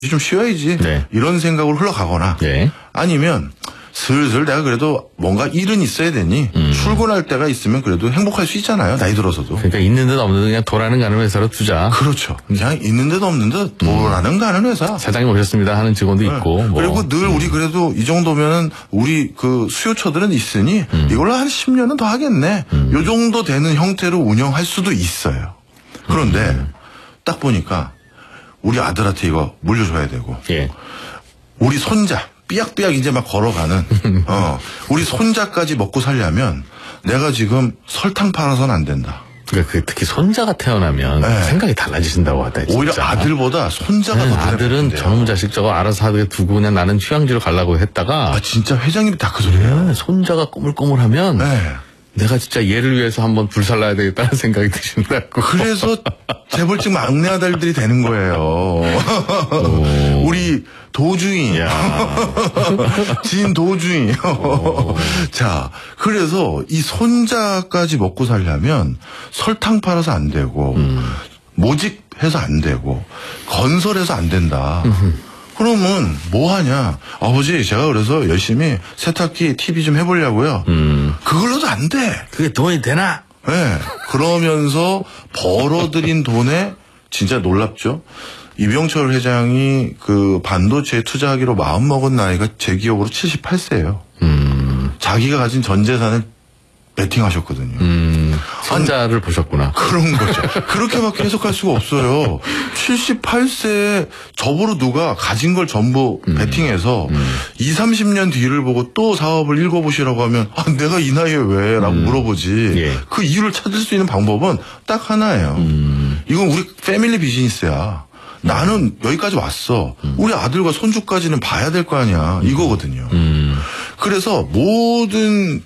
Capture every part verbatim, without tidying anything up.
좀 쉬어야지. 네. 이런 생각으로 흘러가거나 네. 아니면 슬슬 내가 그래도 뭔가 일은 있어야 되니 음. 출근할 때가 있으면 그래도 행복할 수 있잖아요. 나이 들어서도. 그러니까 있는 듯 없는 듯 그냥 돌아는 가는 회사로 두자. 그렇죠. 그냥 있는 듯 없는 듯 돌아는 음. 가는 회사. 사장님 오셨습니다 하는 직원도 네. 있고. 뭐. 그리고 늘 음. 우리 그래도 이 정도면은 우리 그 수요처들은 있으니 음. 이걸로 한 십 년은 더 하겠네. 음. 요 정도 되는 형태로 운영할 수도 있어요. 그런데 음. 딱 보니까 우리 아들한테 이거 물려줘야 되고 예. 우리 손자 삐약삐약 이제 막 걸어가는 어 우리 손자까지 먹고 살려면 내가 지금 설탕 팔아서는 안 된다. 그러니까 특히 손자가 태어나면 네. 생각이 달라지신다고 하다. 진짜. 오히려 아들보다 손자가 더 아들은 저놈 자식 저거 알아서 하게 두고 그냥 나는 휴양지로 가려고 했다가 아 진짜 회장님이 다 그 소리예요. 네, 손자가 꼬물꼬물하면 네. 내가 진짜 얘를 위해서 한번 불살라야 되겠다는 생각이 드신다고. 그래서 재벌집 막내 아들들이 되는 거예요. 우리 도주인. 진 도주인. 자, 그래서 이 손자까지 먹고 살려면 설탕 팔아서 안 되고, 음. 모집해서 안 되고, 건설해서 안 된다. 그러면 뭐 하냐? 아버지 제가 그래서 열심히 세탁기 티비 좀 해보려고요. 음. 그걸로도 안 돼. 그게 돈이 되나? 네. 그러면서 벌어들인 돈에 진짜 놀랍죠. 이병철 회장이 그 반도체에 투자하기로 마음먹은 나이가 제 기억으로 칠십팔 세예요. 음. 자기가 가진 전 재산을 베팅하셨거든요. 음, 손자를 아니, 보셨구나. 그런 거죠. 그렇게밖에 해석할 수가 없어요. 칠십팔 세에 저보로 누가 가진 걸 전부 음, 베팅해서 음. 이십, 삼십 년 뒤를 보고 또 사업을 읽어보시라고 하면 아, 내가 이 나이에 왜? 라고 음. 물어보지. 예. 그 이유를 찾을 수 있는 방법은 딱 하나예요. 음. 이건 우리 패밀리 비즈니스야. 나는 여기까지 왔어. 음. 우리 아들과 손주까지는 봐야 될 거 아니야. 이거거든요. 음. 그래서 모든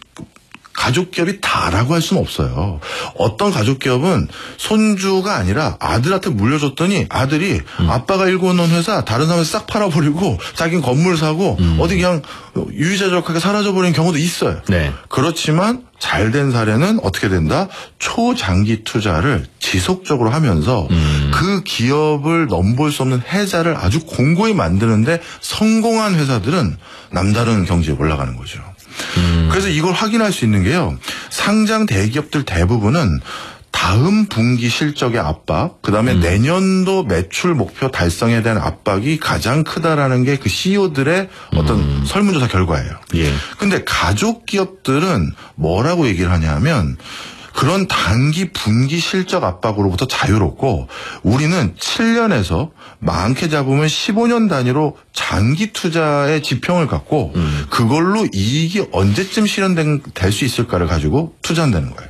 가족기업이 다라고 할 수는 없어요. 어떤 가족기업은 손주가 아니라 아들한테 물려줬더니 아들이 음. 아빠가 일궈놓은 회사 다른 사람한테 싹 팔아버리고 자기는 건물 사고 음. 어디 그냥 유유자적하게 사라져버리는 경우도 있어요. 네. 그렇지만 잘된 사례는 어떻게 된다? 초장기 투자를 지속적으로 하면서 음. 그 기업을 넘볼 수 없는 해자를 아주 공고히 만드는데 성공한 회사들은 남다른 경지에 올라가는 거죠. 음. 그래서 이걸 확인할 수 있는 게요. 상장 대기업들 대부분은 다음 분기 실적의 압박, 그 다음에 음. 내년도 매출 목표 달성에 대한 압박이 가장 크다라는 게 그 씨이오들의 어떤 음. 설문조사 결과예요. 예. 근데 가족 기업들은 뭐라고 얘기를 하냐면 그런 단기 분기 실적 압박으로부터 자유롭고 우리는 칠 년에서 많게 잡으면 십오 년 단위로 장기 투자의 지평을 갖고 음. 그걸로 이익이 언제쯤 실현될 수 있을까를 가지고 투자한다는 거예요.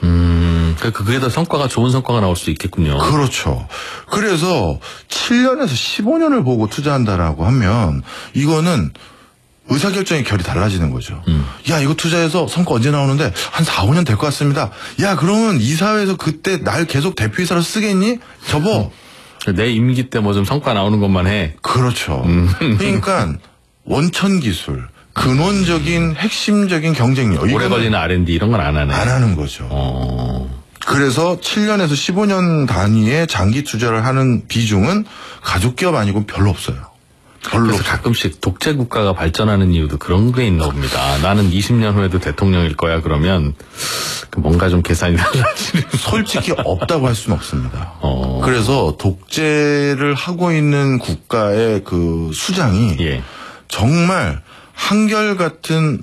음, 그게 더 성과가 좋은 성과가 나올 수 있겠군요. 그렇죠. 그래서 칠 년에서 십오 년을 보고 투자한다라고 하면 이거는 의사결정의 결이 달라지는 거죠. 음. 야, 이거 투자해서 성과 언제 나오는데 한 사, 오 년 될 것 같습니다. 야, 그러면 이사회에서 그때 날 계속 대표이사로 쓰겠니? 접어. 음. 내 임기 때 뭐 좀 성과 나오는 것만 해. 그렇죠. 음. 그러니까 원천 기술, 근원적인 핵심적인 경쟁력. 오래 걸리는 알 앤 디 이런 건 안 하네. 안 하는 거죠. 어. 그래서 칠 년에서 십오 년 단위의 장기 투자를 하는 비중은 가족기업 아니고 별로 없어요. 별로 그래서 가끔씩 독재 국가가 발전하는 이유도 그런 게 있나 봅니다. 나는 이십 년 후에도 대통령일 거야 그러면 뭔가 좀 계산이 달라지는. 솔직히 없다고 할 수는 없습니다. 어. 그래서 독재를 하고 있는 국가의 그 수장이 예. 정말 한결같은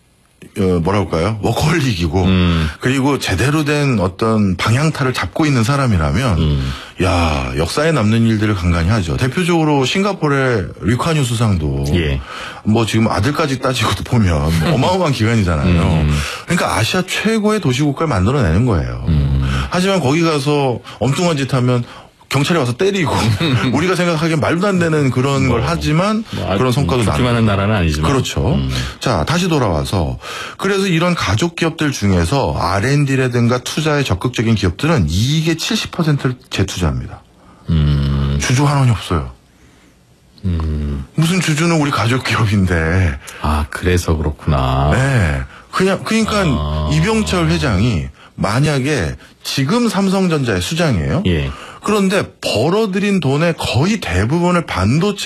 어, 뭐라고 할까요? 워커홀릭이고 음. 그리고 제대로 된 어떤 방향타를 잡고 있는 사람이라면 음. 야 역사에 남는 일들을 간간히 하죠. 대표적으로 싱가포르의 리콰뉴 수상도 예. 뭐 지금 아들까지 따지고도 보면 어마어마한 기관이잖아요. 음. 그러니까 아시아 최고의 도시국가를 만들어내는 거예요. 음. 하지만 거기 가서 엉뚱한 짓 하면 경찰이 와서 때리고 우리가 생각하기엔 말도 안 되는 그런 뭐, 걸 하지만 뭐, 그런 성과도 나는. 죽기만 한 나라는 아니지만. 그렇죠. 음. 자 다시 돌아와서 그래서 이런 가족 기업들 중에서 알 앤 디라든가 투자에 적극적인 기업들은 이익의 칠십 퍼센트를 재투자합니다. 음. 주주 환원이 없어요. 음. 무슨 주주는 우리 가족 기업인데. 아 그래서 그렇구나. 네. 그냥 그러니까 아. 이병철 회장이 만약에 지금 삼성전자의 수장이에요. 예. 그런데 벌어들인 돈의 거의 대부분을 반도체